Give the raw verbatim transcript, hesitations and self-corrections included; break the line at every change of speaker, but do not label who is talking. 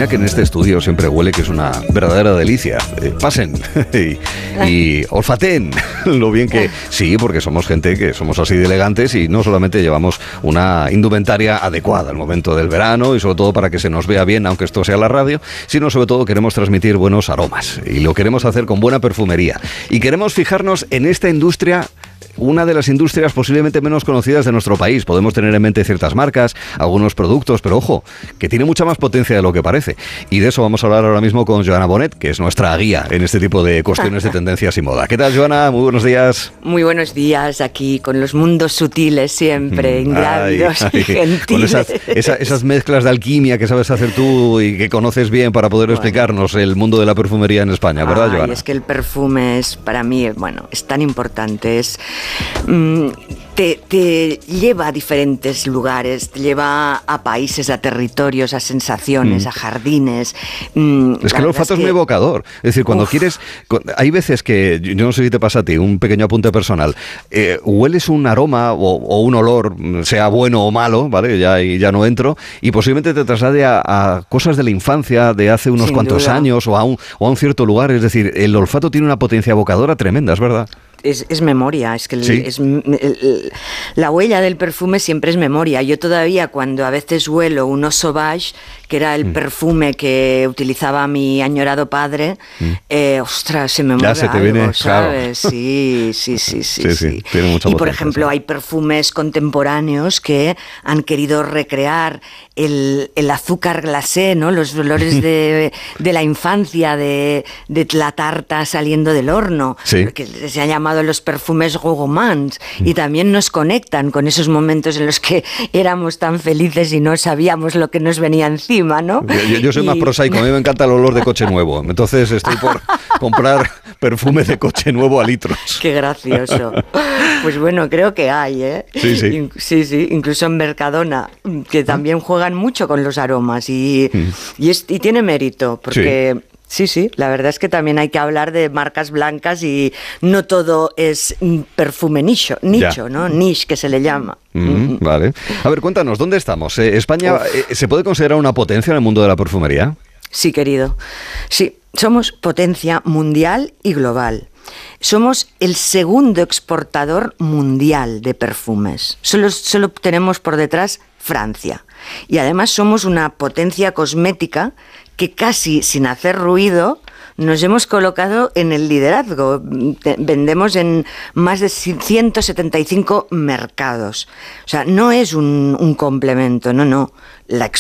Mira que en este estudio siempre huele, que es una verdadera delicia. Eh, pasen y, y olfateen lo bien que... Sí, porque somos gente que somos así de elegantes y no solamente llevamos una indumentaria adecuada al momento del verano y sobre todo para que se nos vea bien, aunque esto sea la radio, sino sobre todo queremos transmitir buenos aromas y lo queremos hacer con buena perfumería. Y queremos fijarnos en esta industria, una de las industrias posiblemente menos conocidas de nuestro país. Podemos tener en mente ciertas marcas, algunos productos, pero ojo, que tiene mucha más potencia de lo que parece. Y de eso vamos a hablar ahora mismo con Joana Bonet, que es nuestra guía en este tipo de cuestiones de tendencias y moda. ¿Qué tal, Joana? Muy buenos días.
Muy buenos días, aquí con los mundos sutiles siempre, mm, ingrávidos ay, ay, y gentiles.
Con esas, esa, esas mezclas de alquimia que sabes hacer tú y que conoces bien para poder bueno. explicarnos el mundo de la perfumería en España, ¿verdad,
ay,
Joana?
Es que el perfume es, para mí, bueno, es tan importante, es... Mm, te, te lleva a diferentes lugares, te lleva a países, a territorios, a sensaciones, mm. a jardines. Mm,
es que el olfato es, que... es muy evocador. Es decir, cuando Uf. quieres... Hay veces que, yo no sé si te pasa a ti, un pequeño apunte personal, eh, hueles un aroma o, o un olor, sea bueno o malo, ¿vale? Ya, ya no entro, y posiblemente te traslade a, a cosas de la infancia, de hace unos Sin cuantos duda. años, o a, un, o a un cierto lugar. Es decir, el olfato tiene una potencia evocadora tremenda, ¿es verdad?
Es, es memoria, es que el,
¿Sí?
es, el, el, la huella del perfume siempre es memoria. Yo todavía cuando a veces huelo un Eau Sauvage, que era el mm. perfume que utilizaba mi añorado padre, mm. eh, ostras, se me mueve
se te
algo,
viene,
¿sabes?
Claro.
Sí, sí, sí, sí.
sí, sí.
sí.
Tiene mucha
y por
potencia,
ejemplo,
sí.
hay perfumes contemporáneos que han querido recrear el, el azúcar glacé, ¿no? Los olores de, de la infancia, de, de la tarta saliendo del horno,
sí.
que se ha llamado los perfumes gourmands, mm. y también nos conectan con esos momentos en los que éramos tan felices y no sabíamos lo que nos venía encima, ¿no?
Yo, yo soy y... más prosaico, a mí me encanta el olor de coche nuevo, entonces estoy por comprar perfume de coche nuevo a litros.
Qué gracioso. Pues bueno, creo que hay, ¿eh?
Sí, sí.
Sí, sí, incluso en Mercadona, que también juegan mucho con los aromas y, mm. y, es, y tiene mérito, porque... Sí. Sí, sí, la verdad es que también hay que hablar de marcas blancas y no todo es perfume nicho, nicho, ¿no? Niche, que se le llama.
Mm, vale. A ver, cuéntanos, ¿dónde estamos? Eh, ¿España eh, se puede considerar una potencia en el mundo de la perfumería?
Sí, querido. Sí, somos potencia mundial y global. Somos el segundo exportador mundial de perfumes. Solo, solo tenemos por detrás Francia. Y además somos una potencia cosmética que casi sin hacer ruido nos hemos colocado en el liderazgo. Vendemos en más de ciento setenta y cinco mercados. O sea, no es un, un complemento, no, no. La